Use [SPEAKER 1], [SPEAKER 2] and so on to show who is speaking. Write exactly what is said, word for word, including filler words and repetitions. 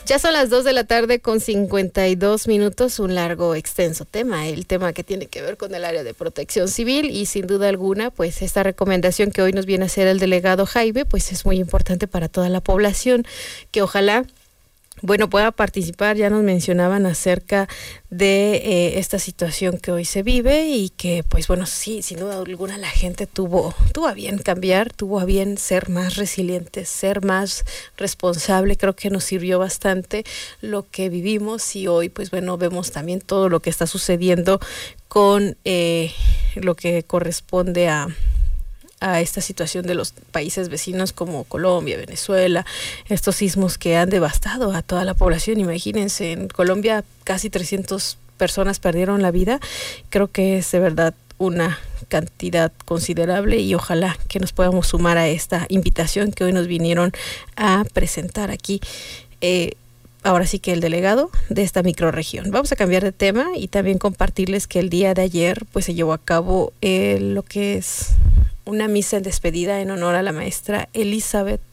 [SPEAKER 1] Ya son las dos de la tarde con cincuenta y dos minutos, un largo, extenso tema, el tema que tiene que ver con el área de protección civil y sin duda alguna, pues esta recomendación que hoy nos viene a hacer el delegado Jaime, pues es muy importante para toda la población, que ojalá bueno, pueda participar. Ya nos mencionaban acerca de eh, esta situación que hoy se vive y que, pues bueno, sí, sin duda alguna la gente tuvo, tuvo a bien cambiar, tuvo a bien ser más resilientes, ser más responsable. Creo que nos sirvió bastante lo que vivimos y hoy, pues bueno, vemos también todo lo que está sucediendo con eh, lo que corresponde a a esta situación de los países vecinos como Colombia, Venezuela, estos sismos que han devastado a toda la población. Imagínense, en Colombia casi trescientas personas perdieron la vida. Creo que es de verdad una cantidad considerable y ojalá que nos podamos sumar a esta invitación que hoy nos vinieron a presentar aquí. Eh, Ahora sí que el delegado de esta microrregión. Vamos a cambiar de tema y también compartirles que el día de ayer pues se llevó a cabo eh, lo que es una misa en despedida en honor a la maestra Elizabeth